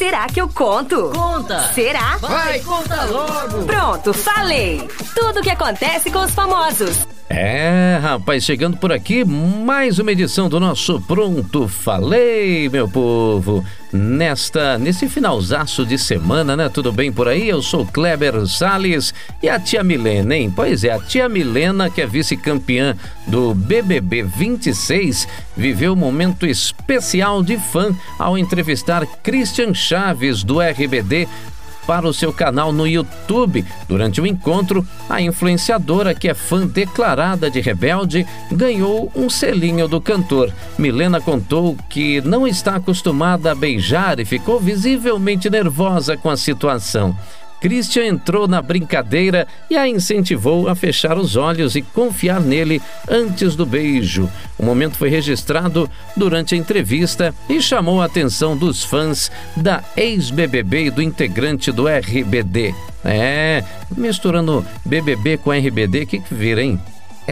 Será que eu conto? Conta! Será? Vai, conta logo! Pronto, falei! Tudo o que acontece com os famosos. Rapaz, chegando por aqui, mais uma edição do nosso Pronto Falei, meu povo. Nesse finalzaço de semana, né? Tudo bem por aí? Eu sou Kleber Salles e a tia Milena, hein? Pois é, a tia Milena, que é vice-campeã do BBB 26, viveu um momento especial de fã ao entrevistar Christian Chaves, do RBD, para o seu canal no YouTube. Durante o encontro, a influenciadora, que é fã declarada de Rebelde, ganhou um selinho do cantor. Milena contou que não está acostumada a beijar e ficou visivelmente nervosa com a situação. Christian entrou na brincadeira e a incentivou a fechar os olhos e confiar nele antes do beijo. O momento foi registrado durante a entrevista e chamou a atenção dos fãs da ex-BBB e do integrante do RBD. Misturando BBB com RBD, o que vira, hein?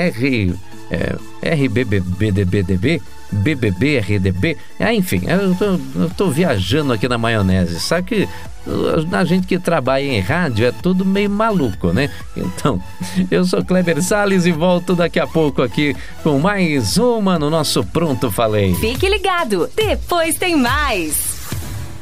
RBBDB? BBB, RDB, enfim, eu tô viajando aqui na maionese. Sabe que a gente que trabalha em rádio é tudo meio maluco, né? Então, eu sou Kleber Salles e volto daqui a pouco aqui com mais uma no nosso Pronto Falei. Fique ligado, depois tem mais.